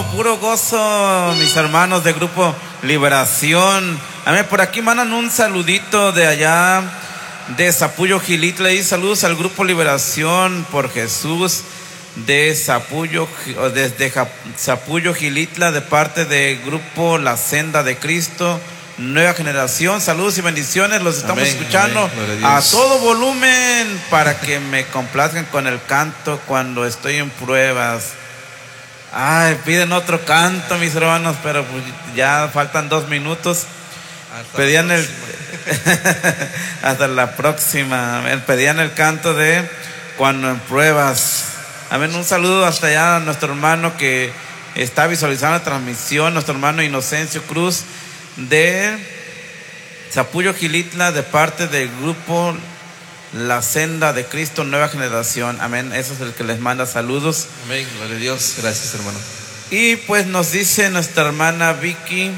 puro gozo, mis hermanos de Grupo Liberación. Amén. Por aquí mandan un saludito de allá de Zapullo Gilitla. Y saludos al Grupo Liberación por Jesús de Zapullo, desde Zapullo Gilitla, de parte de Grupo La Senda de Cristo, Nueva Generación. Saludos y bendiciones. Los estamos escuchando a todo volumen para que me complazcan con el canto cuando estoy en pruebas. Ay, piden otro canto, mis hermanos, pero pues ya faltan 2 minutos. Pedían el hasta la próxima. Pedían el canto de cuando en pruebas. Amén. Un saludo hasta allá a nuestro hermano que está visualizando la transmisión, nuestro hermano Inocencio Cruz de Zapullo Gilitla, de parte del Grupo La Senda de Cristo, Nueva Generación. Amén. Eso es el que les manda saludos. Amén. Gloria a Dios. Gracias, hermano. Y pues nos dice nuestra hermana Vicky: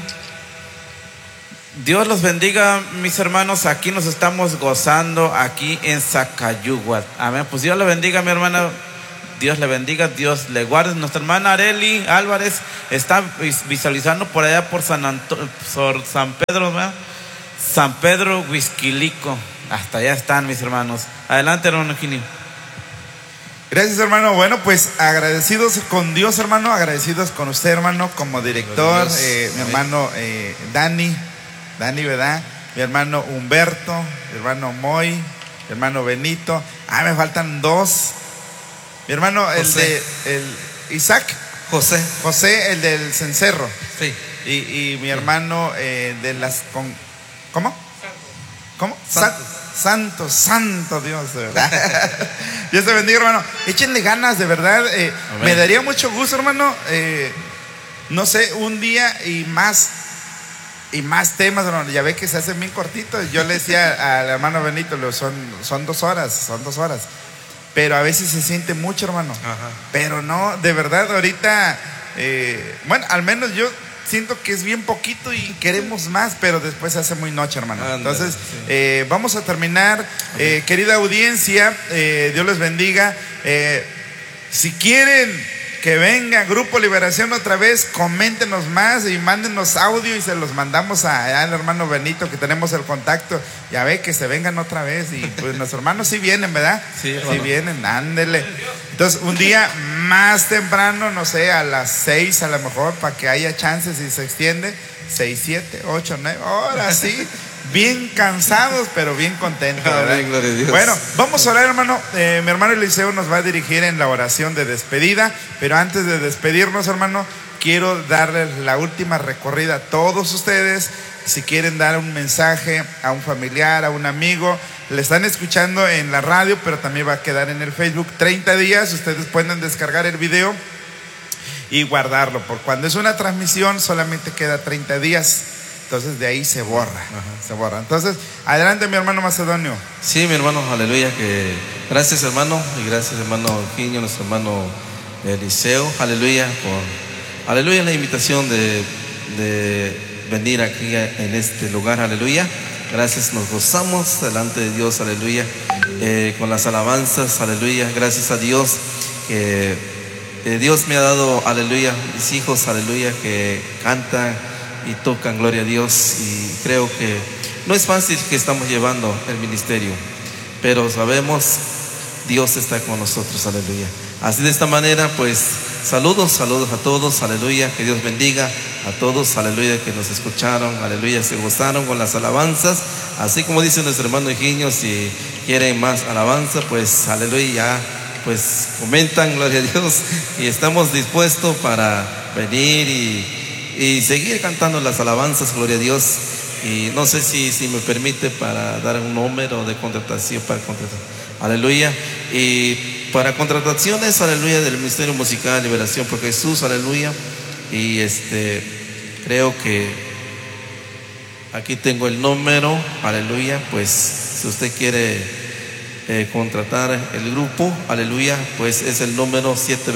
Dios los bendiga, mis hermanos. Aquí nos estamos gozando aquí en Zacayúhuatl. Amén. Pues Dios le bendiga, mi hermana. Dios le bendiga, Dios le guarde. Nuestra hermana Areli Álvarez está visualizando por allá por San Pedro, ¿verdad? San Pedro Huizquilico. Hasta allá están, mis hermanos. Adelante, hermano Eugenio. Gracias, hermano. Bueno, pues agradecidos con Dios, hermano. Agradecidos con usted, hermano, como director. Mi hermano Dani, ¿verdad? Mi hermano Humberto, mi hermano Moy, mi hermano Benito. Me faltan 2. Mi hermano, José. el Isaac. José, el del cencerro. Sí. Y mi hermano de las... ¿Cómo? Santo Dios, de verdad. Dios te bendiga, hermano. Échenle ganas, de verdad. Me daría mucho gusto, hermano. No sé, un día y más temas, hermano. Ya ve que se hacen bien cortitos. Yo le decía al hermano Benito, son 2 horas. Pero a veces se siente mucho, hermano. Ajá. Pero no, de verdad, ahorita, bueno, al menos yo siento que es bien poquito y queremos más, pero después se hace muy noche, hermano. Entonces, vamos a terminar. Querida audiencia, Dios les bendiga. Si quieren que venga Grupo Liberación otra vez, coméntenos más y mándenos audio y se los mandamos al hermano Benito, que tenemos el contacto. Ya ve que se vengan otra vez. Y pues nuestros hermanos sí vienen, ¿verdad? Sí vienen, ándele. Entonces, un día más temprano, no sé, a las 6 a lo mejor, para que haya chances y se extiende. 6, 7, 8, 9, ahora sí. Bien cansados, pero bien contentos, ¿verdad? Amén, gloria a Dios. Bueno, vamos a orar, hermano. Mi hermano Eliseo nos va a dirigir en la oración de despedida. Pero antes de despedirnos, hermano, quiero darles la última recorrida a todos ustedes. Si quieren dar un mensaje a un familiar, a un amigo, le están escuchando en la radio, pero también va a quedar en el Facebook 30 días. Ustedes pueden descargar el video y guardarlo. Por cuando es una transmisión, solamente queda 30 días. Entonces de ahí se borra. Se borra. Entonces, adelante, mi hermano Macedonio. Sí, mi hermano, aleluya. Gracias, hermano, y gracias, hermano Eugenio, nuestro hermano Eliseo. Aleluya, aleluya, la invitación de venir aquí en este lugar. Aleluya. Gracias, nos gozamos delante de Dios. Aleluya. Con las alabanzas. Aleluya. Gracias a Dios que Dios me ha dado, aleluya, mis hijos, aleluya, que cantan y tocan, gloria a Dios. Y creo que no es fácil que estamos llevando el ministerio, pero sabemos Dios está con nosotros, aleluya. Así de esta manera, pues saludos a todos, aleluya. Que Dios bendiga a todos, aleluya, que nos escucharon, aleluya, se gozaron con las alabanzas. Así como dice nuestro hermano Eugenio, si quieren más alabanza, pues aleluya, ya pues comentan, gloria a Dios, y estamos dispuestos para venir y seguir cantando las alabanzas, gloria a Dios. Y no sé si me permite para dar un número de contratación para contratar, aleluya. Y para contrataciones, aleluya, del Ministerio Musical Liberación por Jesús, aleluya. Y creo que aquí tengo el número, aleluya. Pues si usted quiere contratar el grupo, aleluya, pues es el número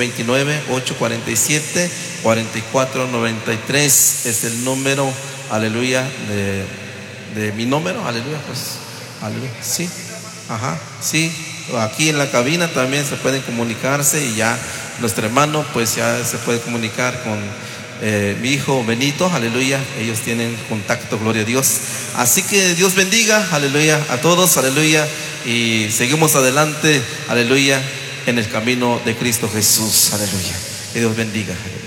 729-847-4493. Es el número, aleluya, de mi número, aleluya, pues, aleluya, sí, ajá, sí. Aquí en la cabina también se pueden comunicarse y ya nuestro hermano, pues ya se puede comunicar con mi hijo Benito, aleluya. Ellos tienen contacto, gloria a Dios. Así que Dios bendiga, aleluya, a todos, aleluya. Y seguimos adelante, aleluya, en el camino de Cristo Jesús, aleluya. Que Dios bendiga, aleluya.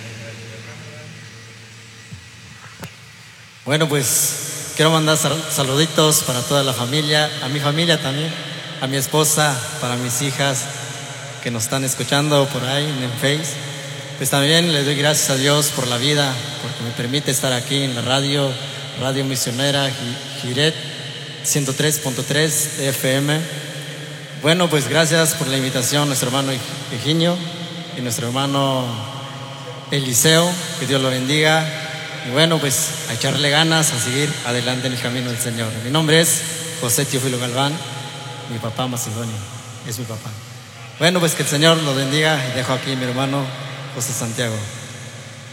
Bueno, pues quiero mandar saluditos para toda la familia, a mi familia también, a mi esposa, para mis hijas que nos están escuchando por ahí en Face. Pues también le doy gracias a Dios por la vida, porque me permite estar aquí en la radio misionera Giret 103.3 FM. Bueno, pues gracias por la invitación, nuestro hermano Higinio y nuestro hermano Eliseo, que Dios lo bendiga. Y bueno, pues a echarle ganas, a seguir adelante en el camino del Señor. Mi nombre es José Teófilo Galván, mi papá Macedonio, es mi papá. Bueno, pues que el Señor lo bendiga y dejo aquí a mi hermano José Santiago.